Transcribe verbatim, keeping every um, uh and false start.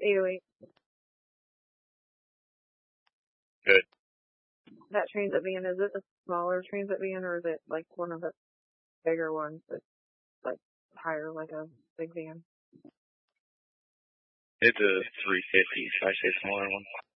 eight oh eight. Good. That transit van, is it a smaller transit van or is it like one of the bigger ones that's like higher, like a big van? It's a three fifty, should I say smaller one?